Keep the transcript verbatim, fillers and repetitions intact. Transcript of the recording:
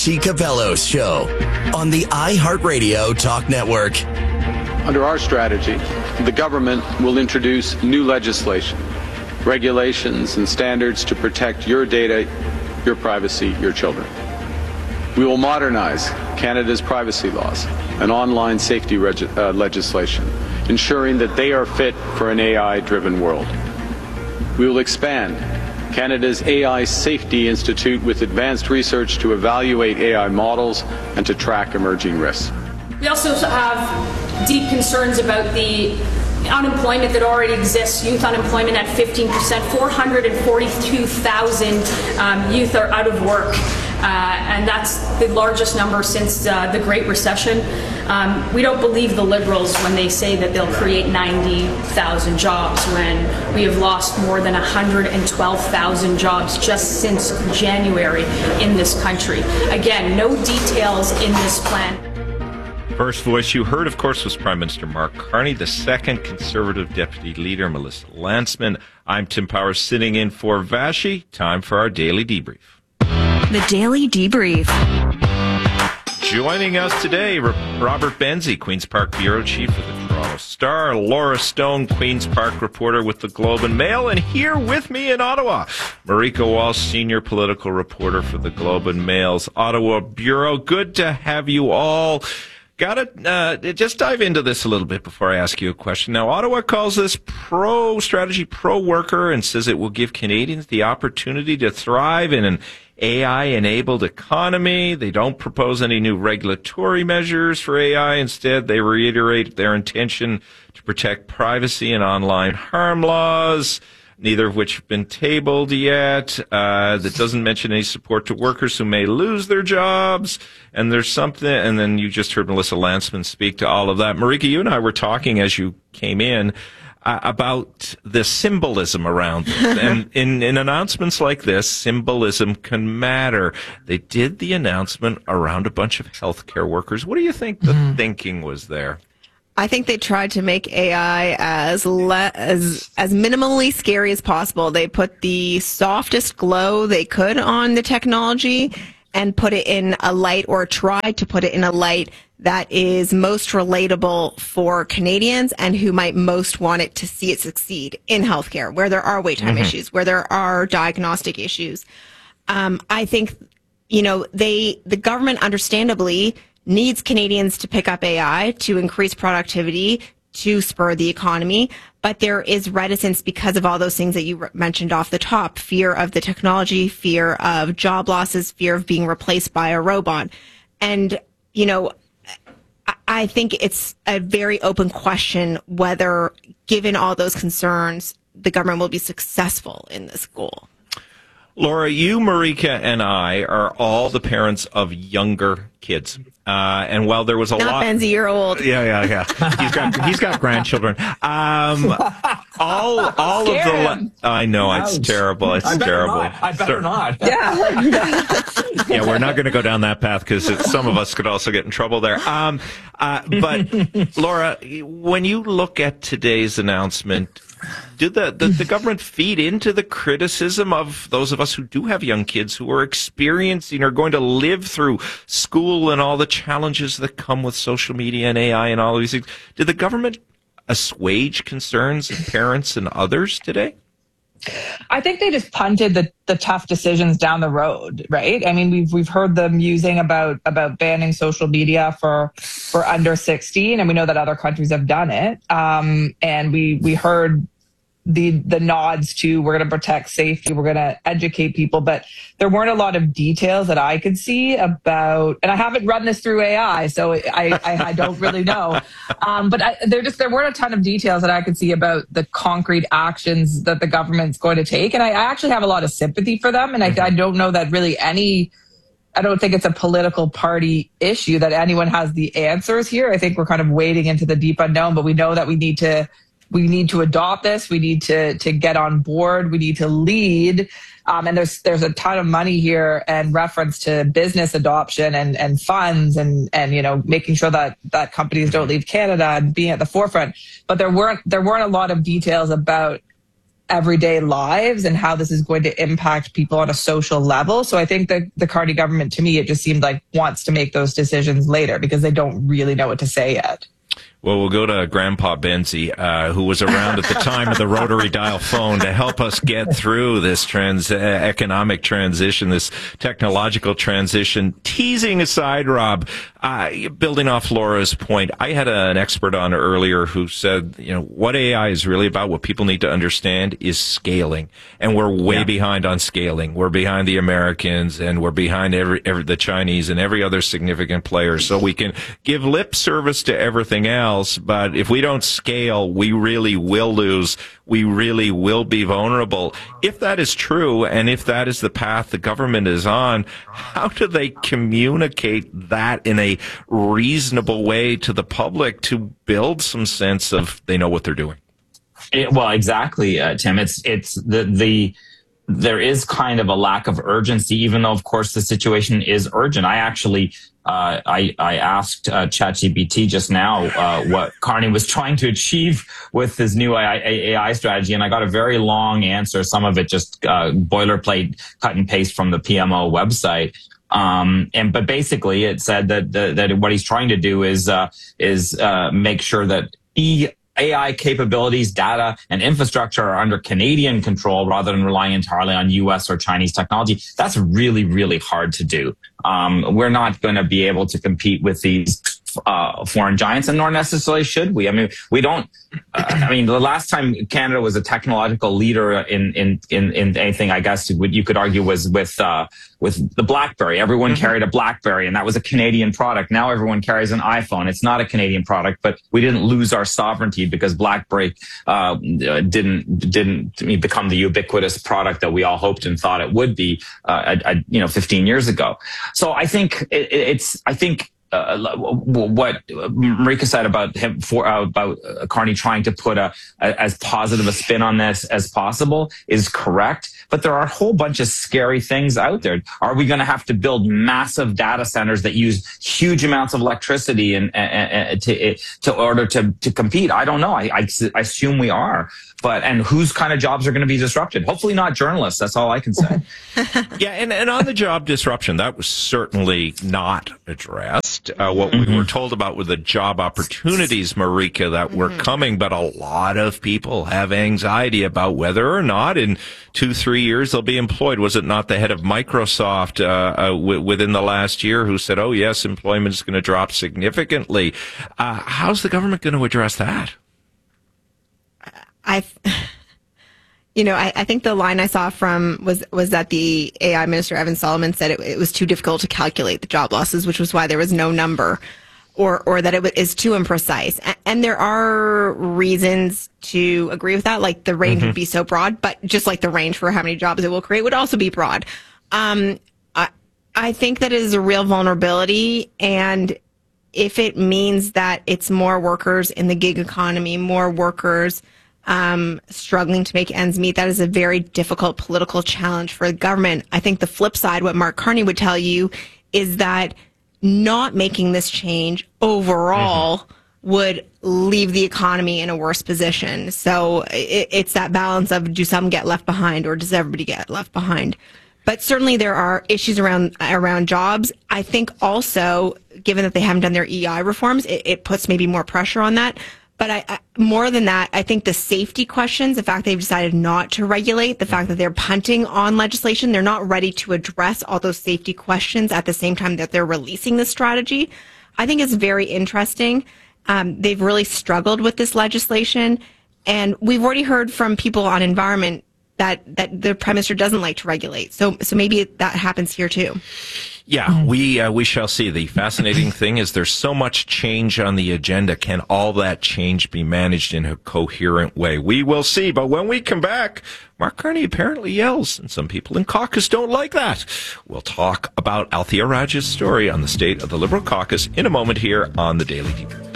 T. Cabello's show on the iHeartRadio Talk Network. Under our strategy, the government will introduce new legislation, regulations, and standards to protect your data, your privacy, your children. We will modernize Canada's privacy laws and online safety reg- uh, legislation, ensuring that they are fit for an A I-driven world. We will expand Canada's A I Safety Institute with advanced research to evaluate A I models and to track emerging risks. We also have deep concerns about the unemployment that already exists, youth unemployment at fifteen percent. four hundred forty-two thousand um, youth are out of work, uh, and that's the largest number since uh, the Great Recession. Um, we don't believe the Liberals when they say that they'll create ninety thousand jobs when we have lost more than one hundred twelve thousand jobs just since January in this country. Again, no details in this plan. First voice you heard, of course, was Prime Minister Mark Carney. The second Conservative Deputy Leader, Melissa Lantsman. I'm Tim Powers, sitting in for Vashi. Time for our Daily Debrief. The Daily Debrief. Joining us today, Robert Benzie, Queen's Park Bureau Chief of the Toronto Star, Laura Stone, Queen's Park reporter with the Globe and Mail, and here with me in Ottawa, Marika Walsh, Senior Political Reporter for the Globe and Mail's Ottawa Bureau. Good to have you all. Got to uh, just dive into this a little bit before I ask you a question. Now, Ottawa calls this pro-strategy, pro-worker, and says it will give Canadians the opportunity to thrive in an A I-enabled economy. They don't propose any new regulatory measures for A I. Instead, they reiterate their intention to protect privacy and online harm laws, neither of which have been tabled yet. Uh, that doesn't mention any support to workers who may lose their jobs. And there's something, and then you just heard Melissa Lantsman speak to all of that. Marika, you and I were talking as you came in uh, about the symbolism around this. And in, in announcements like this, symbolism can matter. They did the announcement around a bunch of healthcare workers. What do you think the mm-hmm. thinking was there? I think they tried to make A I as le- as as minimally scary as possible. They put the softest glow they could on the technology and put it in a light, or tried to put it in a light that is most relatable for Canadians and who might most want it to see it succeed in healthcare, where there are wait time mm-hmm. issues, where there are diagnostic issues. Um, I think, you know, they the government understandably needs Canadians to pick up A I to increase productivity, to spur the economy. But there is reticence because of all those things that you mentioned off the top. Fear of the technology, fear of job losses, fear of being replaced by a robot. And, you know, I think it's a very open question whether, given all those concerns, the government will be successful in this goal. Laura, you, Marika, and I are all the parents of younger kids. Uh, and while there was a Not lot... Benzie, you're old. Yeah, yeah, yeah. He's got, he's got grandchildren. Um, all all of the... I know, Ouch. It's terrible. It's I better terrible. Not. I better not. Yeah. Yeah, we're not going to go down that path because some of us could also get in trouble there. Um, uh, but, Laura, when you look at today's announcement... Did the, the, the government feed into the criticism of those of us who do have young kids who are experiencing or going to live through school and all the challenges that come with social media and A I and all of these things? Did the government assuage concerns of parents and others today? I think they just punted the, the tough decisions down the road, right? I mean, we've we've heard them musing about about banning social media for for under sixteen, and we know that other countries have done it. Um, and we we heard the the nods to we're going to protect safety, we're going to educate people, but there weren't a lot of details that I could see about, and I haven't run this through A I, so I I, I don't really know. Um, but I, there just there weren't a ton of details that I could see about the concrete actions that the government's going to take, and I, I actually have a lot of sympathy for them, and I, I don't know that really any. I don't think it's a political party issue that anyone has the answers here. I think we're kind of wading into the deep unknown, but we know that we need to. We need to adopt this. We need to to get on board. We need to lead. Um, and there's there's a ton of money here and reference to business adoption and, and funds and, and, you know, making sure that, that companies don't leave Canada and being at the forefront. But there weren't there weren't a lot of details about everyday lives and how this is going to impact people on a social level. So I think that the Carney government, to me, it just seemed like wants to make those decisions later because they don't really know what to say yet. Well, we'll go to Grandpa Benzie, uh, who was around at the time of the rotary dial phone to help us get through this trans uh, economic transition, this technological transition. Teasing aside, Rob, uh, building off Laura's point, I had a, an expert on earlier who said, you know, what A I is really about, what people need to understand is scaling. And we're way yeah. behind on scaling. We're behind the Americans and we're behind every, every the Chinese and every other significant player. So we can give lip service to everything else. But if we don't scale, we really will lose. We really will be vulnerable. If that is true, and if that is the path the government is on, how do they communicate that in a reasonable way to the public to build some sense of they know what they're doing? It, well, exactly, uh, Tim. It's it's the the. There is kind of a lack of urgency, even though, of course, the situation is urgent. I actually, uh, I, I asked uh, ChatGPT just now uh, what Carney was trying to achieve with his new A I strategy, and I got a very long answer. Some of it just uh, boilerplate, cut and paste from the P M O website. Um, and but basically, it said that that, that what he's trying to do is uh, is uh, make sure that he A I capabilities, data, and infrastructure are under Canadian control rather than relying entirely on U S or Chinese technology. That's really, really hard to do. Um, we're not going to be able to compete with these uh, foreign giants, and nor necessarily should we. I mean, we don't. Uh, I mean, the last time Canada was a technological leader in in in, in anything, I guess you could argue was with uh, with the BlackBerry. Everyone mm-hmm. carried a BlackBerry, and that was a Canadian product. Now everyone carries an iPhone. It's not a Canadian product, but we didn't lose our sovereignty because BlackBerry uh, didn't didn't become the ubiquitous product that we all hoped and thought it would be, uh, a, a, you know, fifteen years ago. So I think it, it's I think. Uh, what Marika said about him for uh, about uh, Carney trying to put a, a as positive a spin on this as possible is correct, but there are a whole bunch of scary things out there. Are we going to have to build massive data centers that use huge amounts of electricity and, and, and to to order to to compete? I don't know. I, I, I assume we are. But, and whose kind of jobs are going to be disrupted? Hopefully not journalists. That's all I can say. Yeah, and, and on the job disruption, that was certainly not addressed. Uh, what mm-hmm. we were told about were the job opportunities, Marika, that mm-hmm. were coming, but a lot of people have anxiety about whether or not in two, three years they'll be employed. Was it not the head of Microsoft uh, uh, w- within the last year who said, oh, yes, employment is going to drop significantly? Uh, how's the government going to address that? I, you know, I, I think the line I saw from was was that the A I minister, Evan Solomon, said it, it was too difficult to calculate the job losses, which was why there was no number, or or that it w- is too imprecise. And, and there are reasons to agree with that, like the range mm-hmm. would be so broad, but just like the range for how many jobs it will create would also be broad. Um, I, I think that it is a real vulnerability, and if it means that it's more workers in the gig economy, more workers um, struggling to make ends meet, that is a very difficult political challenge for the government. I think the flip side, what Mark Carney would tell you, is that not making this change overall mm-hmm. would leave the economy in a worse position. So it, it's that balance of, do some get left behind or does everybody get left behind? But certainly there are issues around around jobs. I think also, given that they haven't done their E I reforms, it, it puts maybe more pressure on that. But I, I, more than that, I think the safety questions, the fact they've decided not to regulate, the fact that they're punting on legislation, they're not ready to address all those safety questions at the same time that they're releasing this strategy, I think is very interesting. Um, they've really struggled with this legislation. And we've already heard from people on environment that, that the Prime Minister doesn't like to regulate. So, so maybe that happens here too. Yeah, we uh, we shall see. The fascinating thing is there's so much change on the agenda. Can all that change be managed in a coherent way? We will see. But when we come back, Mark Carney apparently yells, and some people in caucus don't like that. We'll talk about Althea Raj's story on the state of the Liberal caucus in a moment here on the Daily Debrief.